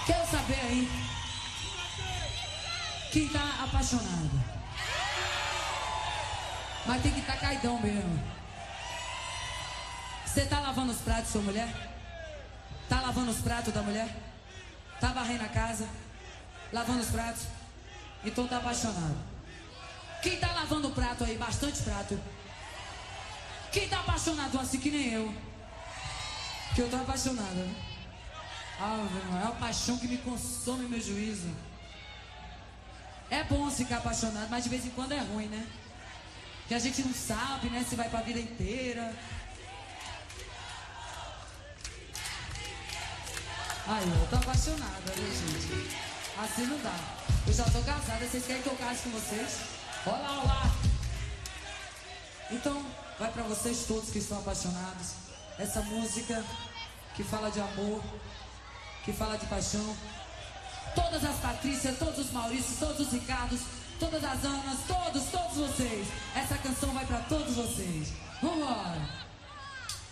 Quero saber aí quem tá apaixonado. Mas tem que estar caidão mesmo. Você tá lavando os pratos, sua mulher? Tá lavando os pratos da mulher? Tá varrendo a casa? Lavando os pratos? Então tá apaixonado. Quem tá lavando o prato aí? Bastante prato. Quem tá apaixonado assim que nem eu? Que eu tô apaixonado, né? Ah, é uma paixão que me consome meu juízo. É bom ficar apaixonado, mas de vez em quando é ruim, né? Que a gente não sabe, né, se vai pra vida inteira. Aí, eu tô apaixonada, né, gente? Assim não dá. Eu já tô casada, vocês querem que eu case com vocês? Olá, olá! Então, vai pra vocês todos que estão apaixonados. Essa música que fala de amor, que fala de paixão. Todas as Patrícias, todos os Maurícios, todos os Ricardos, todas as Anas, todos vocês. Essa canção vai pra todos vocês. Vambora!